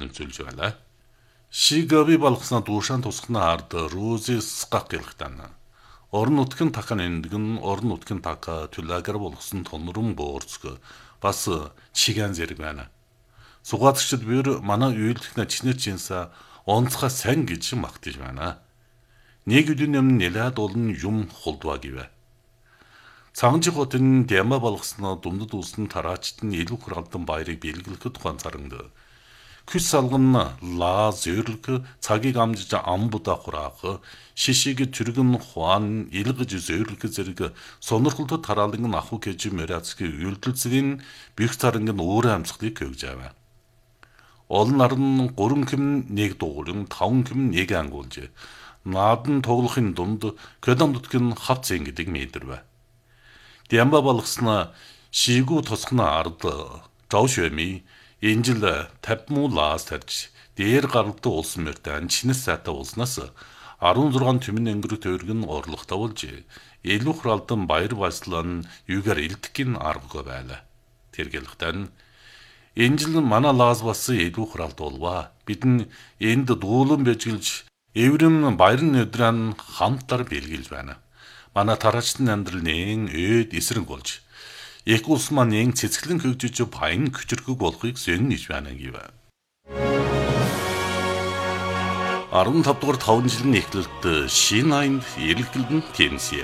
тэнцүүлж байна. Шигаби балгасна дуушаан тусгана ард Рузис гакилхтана. Орон нутгийн тахан эндгэн орон нутгийн така түлаагар болгосон тонрон боорцг бас чиган зэрэг байна. Сугаалагчид бэр манай үйлдэх начнэр чинса онцгой сайн гэж магтаж байна. Нэг үдийн өмнө нэлээд олон юм холдваа гэвэ. Цаанчи хотын дяма балгасна думдад улсын тараачд нь илүү хуралдан баярыг бэлгэлэх тухайн царанд küs салган лаа зөрлөг цагийг амжиж амбуда хураах шишиг түргэн хуан илгэж зөрлөг зэрэг сонирхолтой тараалан аху гэж мэрацгийн үйлдэлцгийн бих царанг нь өөр амьсгалыг өгж аваа. Олон наран 3 хэм нэг дуурин 5 хэм нэг ангуулж наадан тоглохын дунд көдамдтгийн хавцэн гэдэг мэдэрвэ. Дямба балгасна шигүү тосгоно ард жавшвэми энжил 50 муулаас тарж дээр гаралтай улсын мөртөө чинэс сайтай улснаас 16 түмэн өнгөрөх тойрог нь орлоготой болж илүү хуралдан баяр баясгалан юугаар илтгэх нь аргагүй байлаа. Тэргэлхтэн энжил манай лаас бас илүү хуралд болваа. Бидэн энд дуулан бэжгэлж эврэм баярын өдрөн хамтар бэлгэлж байна. Манай тараачдын амьдрал нэн өд эсрэг болж их улс маань нэн цэцгэлэн хөгжиж баян хүчрхэг болохыг сэн нэж байна гэв. 15 дугаар 5 жилийн эхлэлд шинэ аянд эргэлдэн тэнсэ.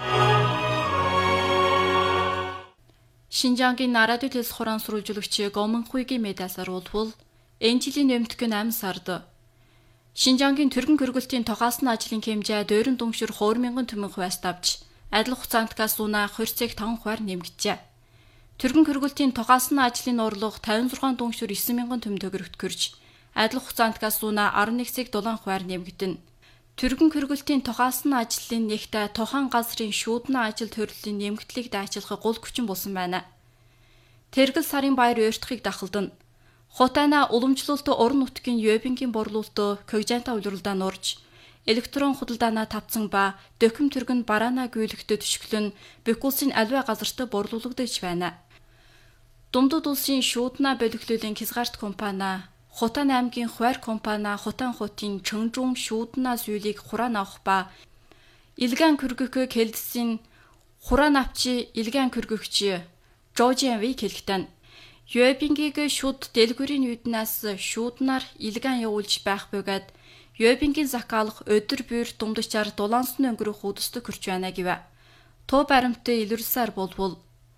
Шинжангийн нарадын телс хураан сурвалжуулагч Гомонхуйгийн медасаар улвал энэ жилийн нэмтгэн 8 сард Шинжангийн түргэн хөргөлтийн тогаасны ажлын хэмжээ дөрөн дүншир 2,000 түмэн хувьас давж адил хугацаанд гасуна 20 5 хувиар нэмэгджээ. Түргэн хөргөлтийн тогаасны ажлын орлого 56 дүншир 9,000 түмэн төгрөгт хүрч адил хугацаанд гасуна 11 7 хувиар нэмэгдэнэ. Түргэн хөргөлтийн тогаасны ажлын нэгтээ тухайн газрын шүүднэ ажил төрлийн нэмэгдлийг дайчилах гол хүчин болсон байна. Тэргэл сарын баяр ууртахыг дахалдан Хотана уламжлалт орон нутгийн Ёбингийн борлуулалт когжанта улирлдаа нурж электрон худалдаанаа тавцсан ба дөхөм түргэн бараана гүйлэхтэй төшгөлн бүх улсын аливаа газарт борлуулагдаж байна. Думдад улсын шүүднэ боловлуулалтын хязгаарт компани Хотан аймгийн хуваар компани Хотан хотын Чөнжүн шүүднэ зүйлийг хураан авах ба илгэн хөргөх кэлдсийн хураан авчи илгэн хөргөгч Жожианви хэлхтэн Ёбингийг шууд дэлгүүрийн үднээс шүүднаар илгэн явуулж байх бөгөөд Ёбингийн закалах өдөр бүр думдчаар дулаансны өнгөрөх үдэстэг хүрч байна гэв. Тоо баримттай илэрсээр болвол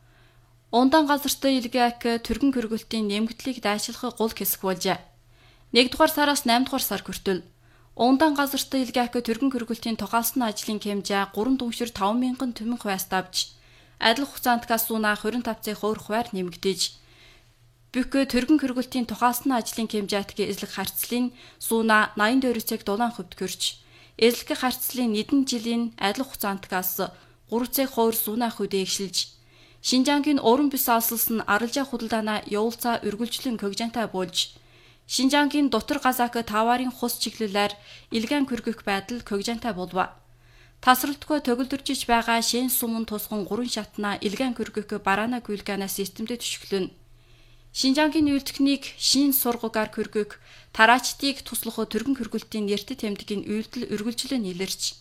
ондан газарт илгээх түргэн хөргөлтийн нэмэгдлийг дайшилах гол хэсэг болжээ. 1 дугаар сараас 8 дугаар сар хүртэл ондан газарт илгээх түргэн хөргөлтийн тогаасны ажлын хэмжээ 3 дүншир 5,000 түмэн хувиас давж адил хугацаанд гасуна 25 хувиар нэмэгдэж Бүк түргэн хөргөлтийн тогаасны ажлын хэмжээтгэе эзлэх харьцлын сууна 84 7 хувьд хүрч эзлэх харьцлын эдэн жилийн адил хугацаантгаас 3 хувиар сууна хувьд эгшилж Шинжангийн уран бүс алсалс нь аралжаа худалдаанаа явуулцаа үргэлжлэн когжантай болж Шинжангийн дотор газаак таварын хус чиглэлээр илгэн хөргөх байдал когжантай болов. Тасралтгүй төгөлдөржиж байгаа шин сумын тусган 3 шатна илгэн хөргөх бараана гүйлгана системтэй төшгөлөн Шинжангийн үйлдэлтнийг шин сургуугаар хөргөх тараачдыг туслах түргэн хөргөлтийн нэртэд тэмдгийн үйлдэл үргэлжлэн илэрч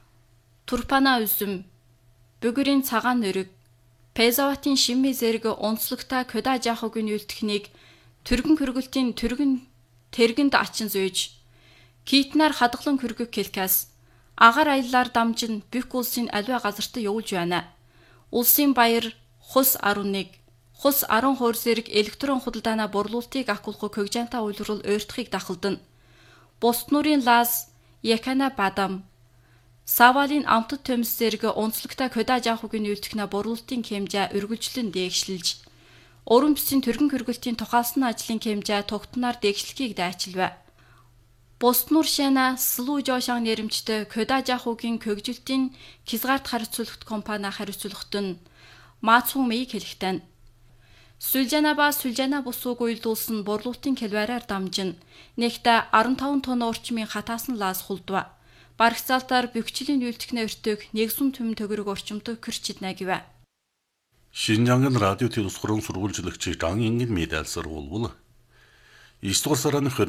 Турпана үзэм Бүгөрийн цагаан нөрөг Пезаватын шимми зэрэг онцлогтой кода жахогийн үйлдэлтнийг түргэн хөргөлтийн тэргэнд ачин зөөж китнаар хадгалан хөргөх келкас агаар аяллаар дамжин бүх улсын аливаа газарт явуулж байна. Улсын баяр хус 11 Хус 10 хувиар зэрэг электрон худалдаанаа борлуулалтыг ахуулах когжанта уйлрал ууртахыг дахалдан. Бус нуурын лаз Якана бадам Савалын амтд төмс зэрэг онцлогтой кода жахогийн үйлдэлтнээ борлуулалтын хэмжээ үргэлжлэн дээгшилж уран бүсийн түргэн хөргөлтийн тогаасны ажлын хэмжээ тогтноор дээгшлэхийг дайчилв. Бус нуур шана Слуу Жошан нэрэмжтэй кода жахогийн когжилтын хязгаарт хариуцлагт компани хариуцлагт нь Мацумыг хэлэхтэн Сүлжана бусууг уйлдуулсан борлуулалтын калвараар дамжин нэгтээ 15 тонн орчмын хатаасан лаас хулдва. Барагцаалтаар бөхчлийн үйлдэлтний өртөг 100 түмэн төгрөг орчимтой кэрчиднэ гэв. Шинжангийн радио телевиз сургуулийн сурвалжлагч Жан Ингэн медалсаар улвал 9 дугаар сарын